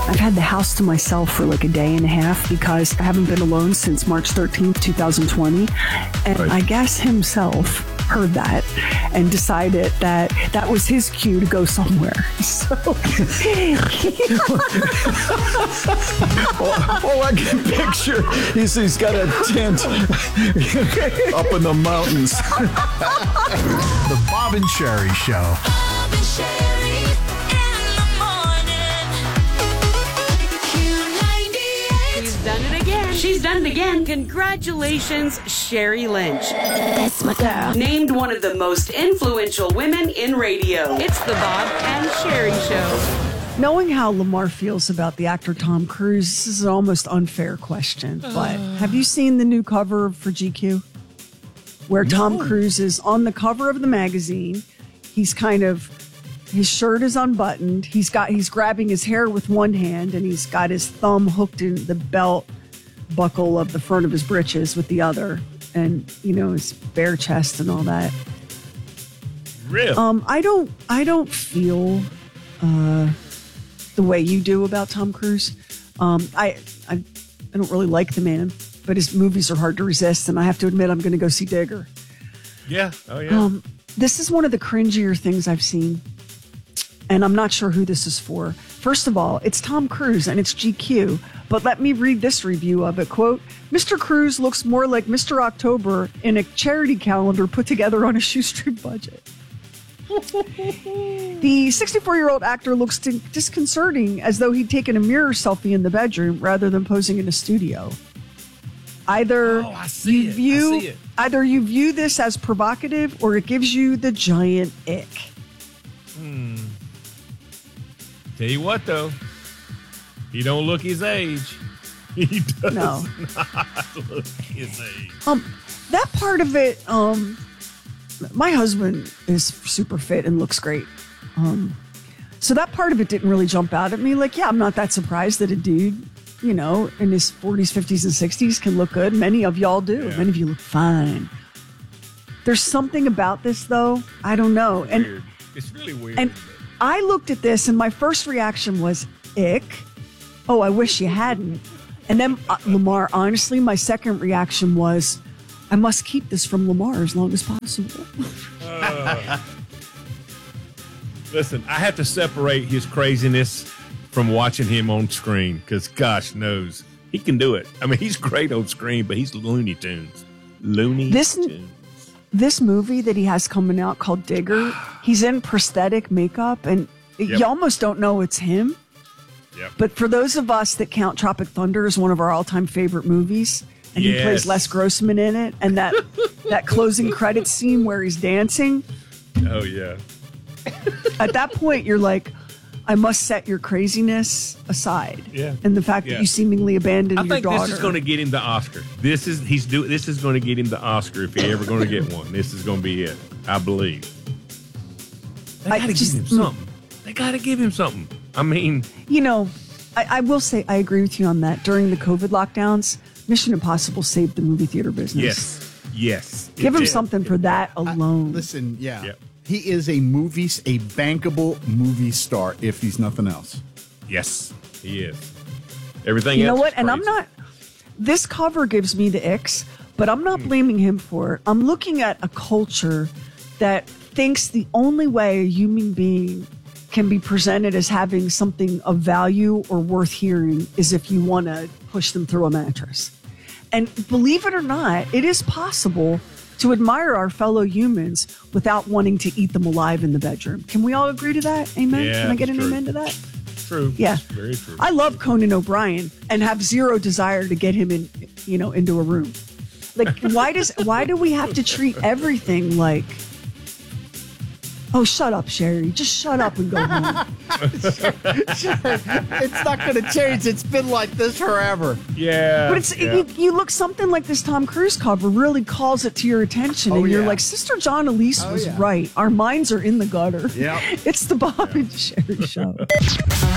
I've had the house to myself for like a day and a half because I haven't been alone since March 13th, 2020. And I guess himself heard that and decided that that was his cue to go somewhere. So, I can picture he's got a tent up in the mountains. The Bob and Sherry Show. Bob and Sherry in the morning. Q98. She's done it again. She's done it again. Congratulations, Sherry Lynch. That's my girl. Named one of the most influential women in radio. It's the Bob and Sherry Show. knowing how Lamar feels about the actor Tom Cruise, this is an almost unfair question. But have you seen the new cover for GQ? Where Tom Cruise is on the cover of the magazine. He's kind of, his shirt is unbuttoned. He's grabbing his hair with one hand, and he's got his thumb hooked in the belt buckle of the front of his britches with the other. And, you know, his bare chest and all that. Really? I don't feel the way you do about Tom Cruise. I don't really like the man, but his movies are hard to resist, and I have to admit I'm going to go see Digger. Yeah. Oh, yeah. This is one of the cringier things I've seen, and I'm not sure who this is for. First of all, it's Tom Cruise, and it's GQ, but let me read this review of it. Quote, Mr. Cruise looks more like Mr. October in a charity calendar put together on a shoestring budget. The 64-year-old actor looks disconcerting, as though he'd taken a mirror selfie in the bedroom rather than posing in a studio. Either you view this as provocative, or it gives you the giant ick. Tell you what, though, he don't look his age. He does not look his age. That part of it, my husband is super fit and looks great. So that part of it didn't really jump out at me. Like, yeah, I'm not that surprised that a dude, you know, in his 40s, 50s, and 60s can look good. Many of y'all do. Yeah. Many of you look fine. There's something about this, though. I don't know. It's really weird. And I looked at this, and my first reaction was, ick. Oh, I wish you hadn't. And then, Lamar, honestly, my second reaction was, I must keep this from Lamar as long as possible. Listen, I have to separate his craziness from watching him on screen, because gosh knows he can do it. I mean, he's great on screen, but he's Looney Tunes. This movie that he has coming out called Digger, he's in prosthetic makeup, and you almost don't know it's him. Yep. But for those of us that count Tropic Thunder as one of our all-time favorite movies, and he plays Les Grossman in it, and that closing credits scene where he's dancing. Oh, yeah. At that point, you're like, I must set your craziness aside. Yeah. And the fact that you seemingly abandoned your daughter. I think this is going to get him the Oscar. This is going to get him the Oscar if he's ever going to get one. This is going to be it, I believe. They got to give him something. They got to give him something. I mean, you know, I will say I agree with you on that. During the COVID lockdowns, Mission Impossible saved the movie theater business. Yes. Give him something for that alone. Listen, he is a bankable movie star, if he's nothing else. Yes, he is. Everything else. You know what? Crazy. And I'm not. This cover gives me the icks, but I'm not blaming him for it. I'm looking at a culture that thinks the only way a human being can be presented as having something of value or worth hearing is if you want to push them through a mattress. And believe it or not, it is possible to admire our fellow humans without wanting to eat them alive in the bedroom. Can we all agree to that? Amen? Yeah, can I get an amen to that? True. Yeah. Very true. I love Conan O'Brien and have zero desire to get him in, into a room. Like, why do we have to treat everything like, oh, shut up, Sherry. Just shut up and go home. It's not going to change. It's been like this forever. Yeah. But you look, something like this Tom Cruise cover really calls it to your attention. And you're like, Sister John Elise was right. Our minds are in the gutter. Yeah. It's the Bob and Sherry Show.